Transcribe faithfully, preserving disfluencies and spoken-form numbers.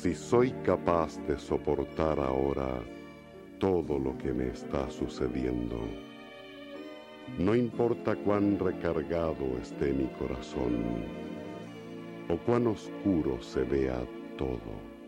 si soy capaz de soportar ahora todo lo que me está sucediendo. No importa cuán recargado esté mi corazón o cuán oscuro se vea todo.